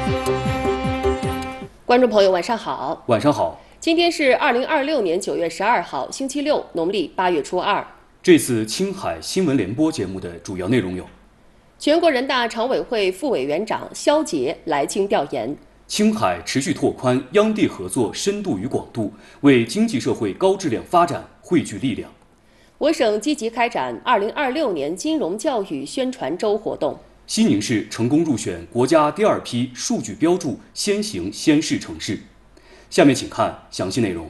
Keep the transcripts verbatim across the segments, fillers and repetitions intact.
观众朋友，晚上好。 晚上好。 今天是二零二六年九月十二号，星期六，农历八月初二。 这次青海新闻联播节目的主要内容有： 全国人大常委会副委员长肖捷来京调研； 青海持续拓宽央地合作深度与广度，为经济社会高质量发展汇聚力量； 我省积极开展二零二六年金融教育宣传周活动； 西宁市成功入选国家第二批数据标注先行先试城市。下面请看详细内容。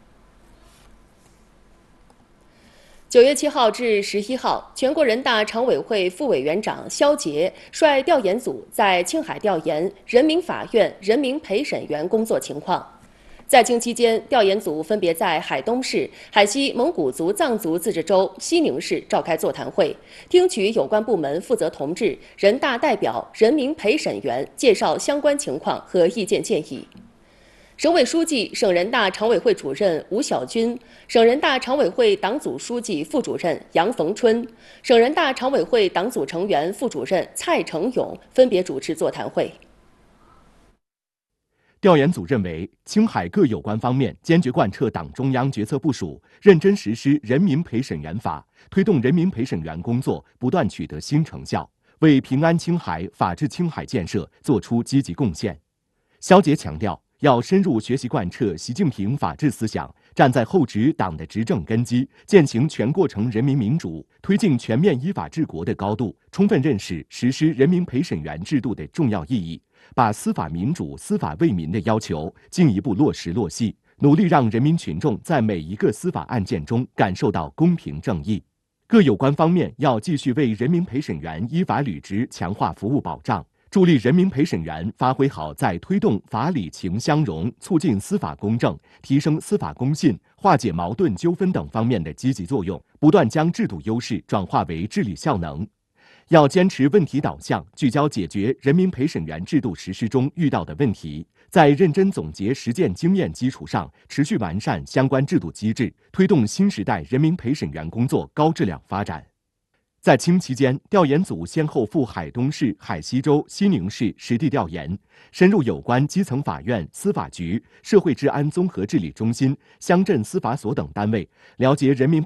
九月七号至十一号，全国人大常委会副委员长肖捷率调研组在青海调研人民法院人民陪审员工作情况。在京期间，调研组分别在海东市、海西蒙古族藏族自治州西宁市召开座谈会，听取有关部门负责同志、人大代表、人民陪审员介绍相关情况和意见建议。省委书记、省人大常委会主任吴晓军，省人大常委会党组书记、副主任杨逢春，省人大常委会党组成员、副主任蔡成勇分别主持座谈会。 调研组认为，青海各有关方面坚决贯彻党中央决策部署，认真实施《人民陪审员法》，推动人民陪审员工作不断取得新成效，为平安青海、法治青海建设作出积极贡献。肖捷强调，要深入学习贯彻习近平法治思想，站在厚植党的执政根基，践行全过程人民民主，推进全面依法治国的高度，充分认识实施人民陪审员制度的重要意义，把司法民主、司法为民的要求进一步落实落细，努力让人民群众在每一个司法案件中感受到公平正义。各有关方面要继续为人民陪审员依法履职强化服务保障，助力人民陪审员发挥好在推动法理情相融、促进司法公正、提升司法公信、化解矛盾纠纷等方面的积极作用，不断将制度优势转化为治理效能。要坚持问题导向，聚焦解决人民陪审员制度实施中遇到的问题，在认真总结实践经验基础上，持续完善相关制度机制，推动新时代人民陪审员工作高质量发展。在清期间，调研组先后赴海东市、海西州、西宁市实地调研，深入有关基层法院、司法局、社会治安综合治理中心、乡镇司法所等单位，了解人民